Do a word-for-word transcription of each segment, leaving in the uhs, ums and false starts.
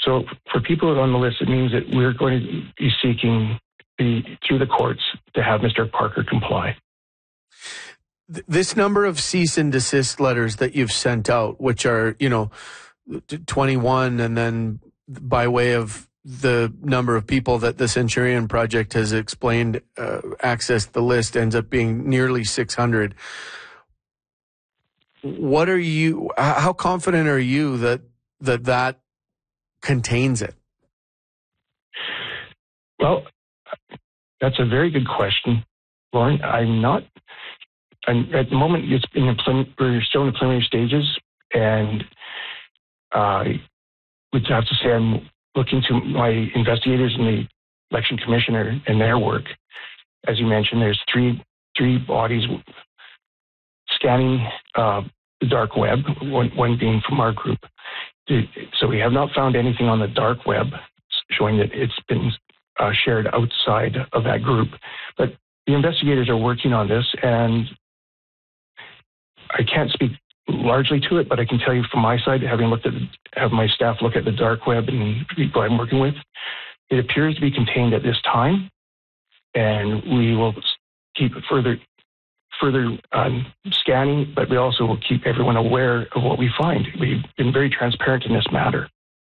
So for people on the list, it means that we're going to be seeking the, through the courts to have Mister Parker comply. This number of cease and desist letters that you've sent out, which are, you know, twenty-one, and then by way of the number of people that the Centurion Project has explained uh, access the list, ends up being nearly six hundred. What are you, how confident are you that that, that contains it? Well, that's a very good question, Lauren. I'm not, I'm, at the moment, it's in the, we're still in the preliminary stages, and I would have to say I'm looking to my investigators and the election commissioner and their work. As you mentioned, there's three three bodies scanning uh, the dark web, one, one being from our group. So we have not found anything on the dark web showing that it's been uh, shared outside of that group. But the investigators are working on this, and I can't speak largely to it, but I can tell you from my side, having looked at, have my staff look at the dark web and people I'm working with, it appears to be contained at this time, and we will keep further further um, scanning, but we also will keep everyone aware of what we find. We've been very transparent in this matter.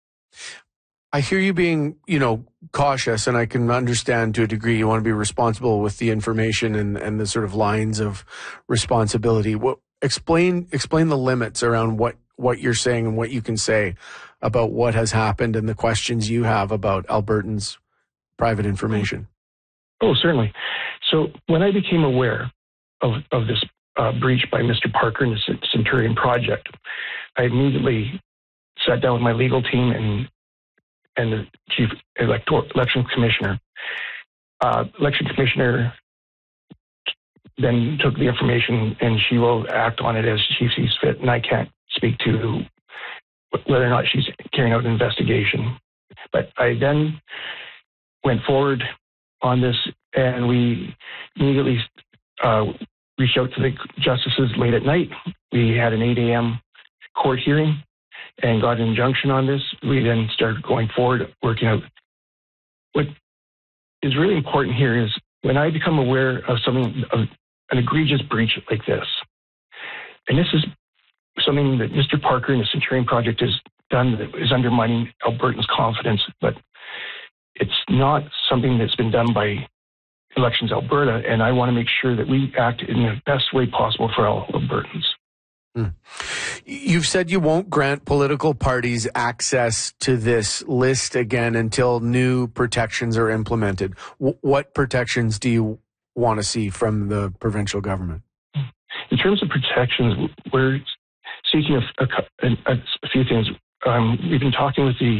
I hear you being, you know, cautious, and I can understand to a degree you want to be responsible with the information and, and the sort of lines of responsibility. What explain explain the limits around what, what you're saying and what you can say about what has happened and the questions you have about Albertans' private information. Oh, certainly. So when I became aware of, of this uh, breach by Mister Parker and the Centurion Project, I immediately sat down with my legal team and and the chief electoral, election commissioner. Uh, election commissioner then took the information, and she will act on it as she sees fit, and I can't speak to whether or not she's carrying out an investigation. But I then went forward on this, and we immediately uh, reached out to the justices late at night. We had an eight a.m. court hearing and got an injunction on this. We then started going forward, working out. What is really important here is when I become aware of something, of an egregious breach like this, and this is something that Mister Parker and the Centurion Project has done that is undermining Albertans' confidence, but it's not something that's been done by Elections Alberta, and I want to make sure that we act in the best way possible for all Albertans. Mm. You've said you won't grant political parties access to this list again until new protections are implemented. W- what protections do you want to see from the provincial government? In terms of protections, we're seeking a, a, a, a few things. Um, we've been talking with the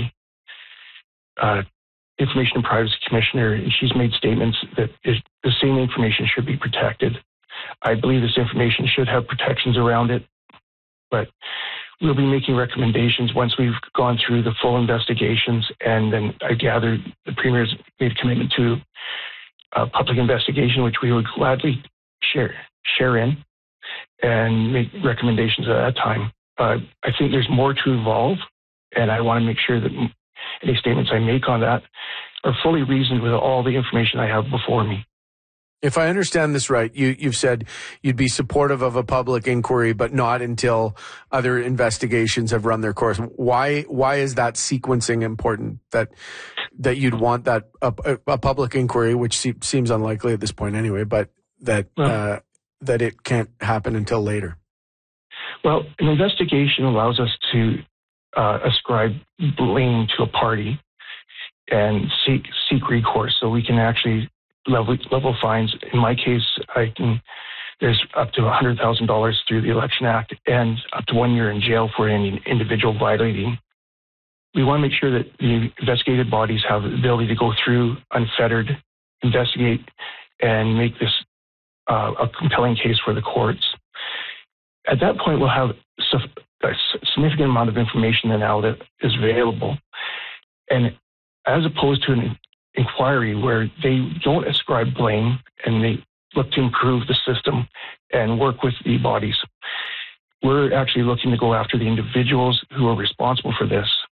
uh, Information and Privacy Commissioner, and she's made statements that is, the same information should be protected. I believe this information should have protections around it, but we'll be making recommendations once we've gone through the full investigations, and then I gather the Premier's made a commitment to a public investigation, which we would gladly share share in and make recommendations at that time. Uh, I think there's more to evolve, and I want to make sure that any statements I make on that are fully reasoned with all the information I have before me. If I understand this right, you, you've said you'd be supportive of a public inquiry, but not until other investigations have run their course. Why why is that sequencing important, that that you'd want that a, a public inquiry, which se- seems unlikely at this point anyway, but that well, uh, that it can't happen until later? Well, an investigation allows us to uh, ascribe blame to a party and seek seek recourse, so we can actually level level fines. In my case, I can there's up to one hundred thousand dollars through the Election Act and up to one year in jail for any individual violating. We want to make sure that the investigative bodies have the ability to go through unfettered, investigate, and make this uh, a compelling case for the courts. At that point, we'll have a significant amount of information now that is available. And as opposed to an inquiry where they don't ascribe blame and they look to improve the system and work with the bodies, we're actually looking to go after the individuals who are responsible for this